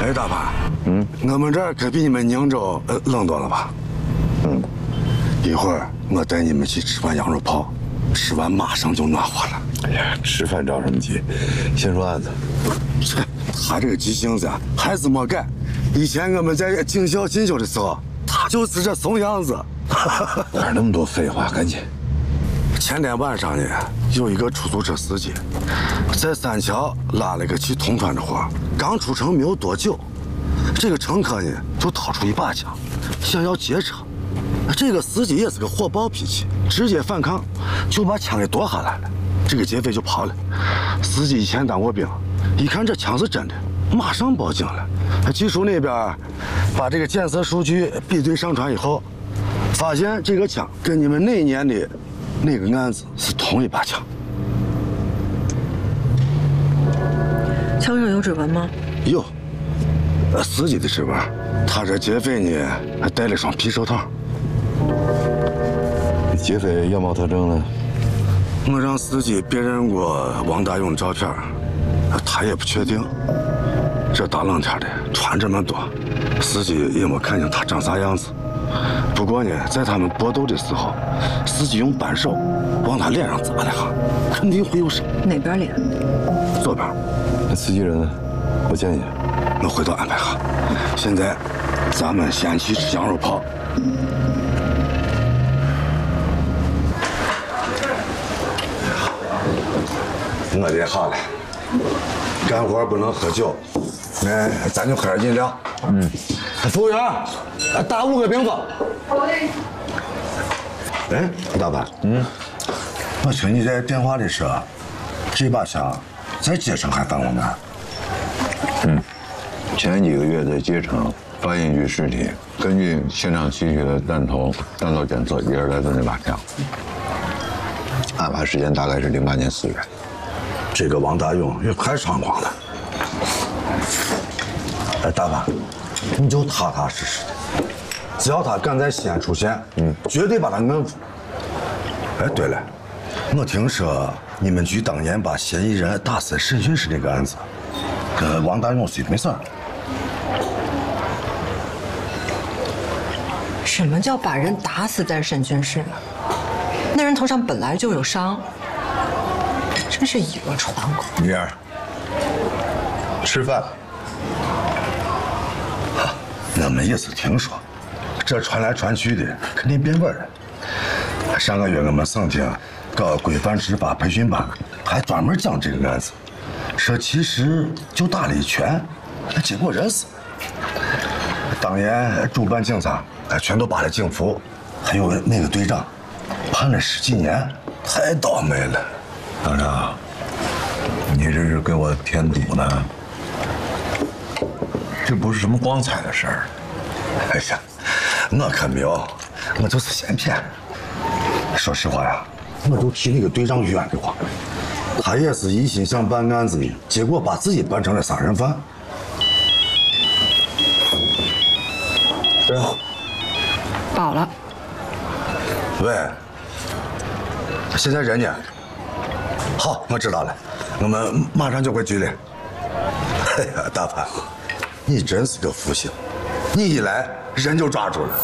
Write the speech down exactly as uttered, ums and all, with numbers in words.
哎，大潘，嗯，我们这儿可比你们宁州呃冷多了吧？嗯，一会儿我带你们去吃碗羊肉泡，吃完马上就暖和了。 哎呀，吃饭着什么急？先说案子。 这他这个急性子啊，还是没改。以前我们在警校进修的时候，他就是这怂样子。 哪那么多废话？赶紧。 前天晚上呢，有一个出租车司机在三桥拉了个去铜川的货，刚出城没有多久，这个乘客呢就掏出一把枪，想要劫车。这个司机也是个火爆脾气，直接反抗，就把枪给夺下来了。这个劫匪就跑了。司机以前当过兵，一看这枪是真的，马上报警了。技术那边把这个检测数据比对上传以后，发现这个枪跟你们那年的那个案子是同一把枪。 枪上有指纹吗？ 有，呃，司机的指纹。他这劫匪呢还戴了双皮手套。 劫匪样貌特征呢？ 我让司机辨认过王大勇的照片，他也不确定。这大冷天的穿这么多，司机也没看清他长啥样子。不过呢，在他们搏斗的时候，司机用扳手往他脸上砸了下，肯定会有伤。 哪边脸？ 左边。 那司机人呢？我见一下。 我回头安排好。现在，咱们先去吃羊肉泡。我的好了，干活不能喝酒，哎，咱就喝点饮料。嗯，服务员，打五个冰峰。好嘞。哎，大板，嗯，我听你在电话里说，这把枪在街上还犯过案。 嗯，前几个月在街上发现一具尸体，根据现场提取的弹头、弹道检测，也是来自那把枪。案发时间大概是零八年四月。 这个王大勇也太猖狂了。哎，大板，你就踏踏实实的，只要他敢在西安出现，嗯，绝对把他摁住。哎，对了，我听说你们局当年把嫌疑人打死审讯室这个案子，跟王大勇是没事儿。 什么叫把人打死在审讯室？那人头上本来就有伤。真是以讹传讹。 女儿，吃饭。 啊，我们也是听说，这传来传去的，肯定变味儿了。上个月我们省厅搞规范执法培训班，还专门讲这个案子，说其实就打了一拳，结果人死。当年主办警察全都扒了警服，还有那个队长，判了十几年，太倒霉了。 厂长，你这是给我添堵呢？这不是什么光彩的事儿。 哎呀，我可没有，我就是闲谝。说实话呀，我就替那个队长冤的慌。他也是一心想办案子呢，结果把自己办成了杀人犯。对啊。 饱了。 喂，现在人呢？好，我知道了，我们马上就回局里。哎呀，大潘，你真是个福星，你一来人就抓住了。